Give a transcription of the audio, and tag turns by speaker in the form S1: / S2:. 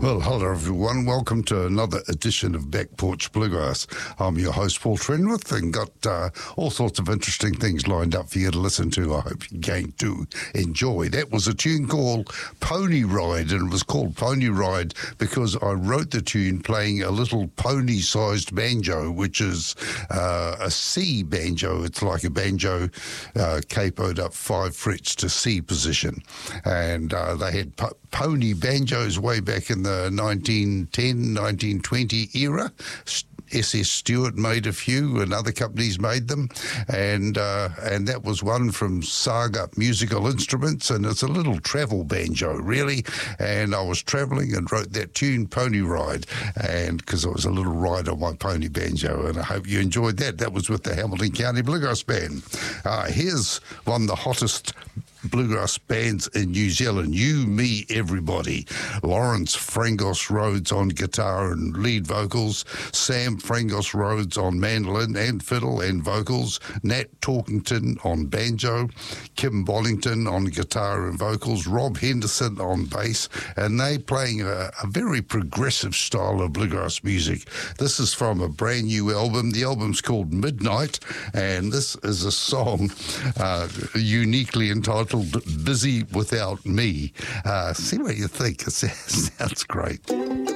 S1: Well, hello everyone. Welcome to another edition of Back Porch Bluegrass. I'm your host, Paul Trenwith, and got all sorts of interesting things lined up for you to listen to. I hope you're going to enjoy. That was a tune called Pony Ride, and it was called Pony Ride because I wrote the tune playing a little pony-sized banjo, which is a C banjo. It's like a banjo capoed up 5 frets to C position. And they had pony banjos way back in the 1910, 1920 era. S.S. Stewart made a few, and other companies made them, and that was one from Saga Musical Instruments, and it's a little travel banjo, really. And I was travelling and wrote that tune, Pony Ride, and because I was a little ride on my pony banjo, and I hope you enjoyed that. That was with the Hamilton County Bluegrass Band. Here's one of the hottest bluegrass bands in New Zealand, You, Me, Everybody. Lawrence Frangos Rhodes on guitar and lead vocals, Sam Frangos Rhodes on mandolin and fiddle and vocals, Nat Torkington on banjo, Kim Bollington on guitar and vocals, Rob Henderson on bass, and they playing a very progressive style of bluegrass music. This is from a brand new album. The album's called Midnight, and this is a song uniquely entitled Busy Without Me. See what you think. It sounds great.